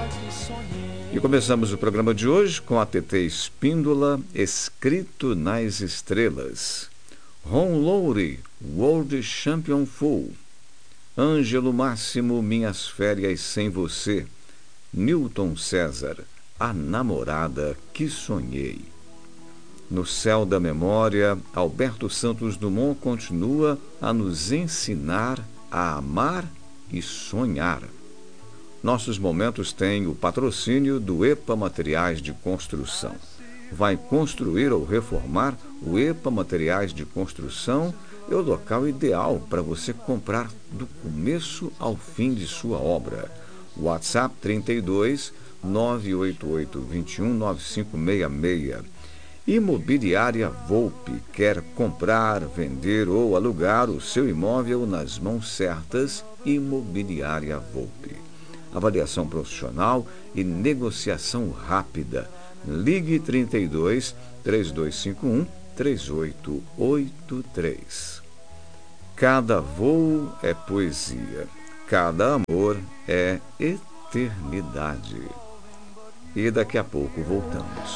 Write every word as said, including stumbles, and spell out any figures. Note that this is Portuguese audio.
E começamos o programa de hoje com a T T Espíndola, Escrito nas Estrelas. Ron Lowry, World Champion Full. Ângelo Máximo, Minhas Férias Sem Você. Newton César, A Namorada que Sonhei. No céu da memória, Alberto Santos Dumont continua a nos ensinar a amar e sonhar. Nossos momentos têm o patrocínio do EPA Materiais de Construção. Vai construir ou reformar? O EPA Materiais de Construção é o local ideal para você comprar do começo ao fim de sua obra. WhatsApp trinta e dois, nove oito oito, dois um, nove cinco seis seis. Imobiliária Volpe. Quer comprar, vender ou alugar o seu imóvel nas mãos certas? Imobiliária Volpe. Avaliação profissional e negociação rápida. Ligue trinta e dois, três dois cinco um, três oito oito três. Cada voo é poesia, cada amor é eternidade. E daqui a pouco voltamos.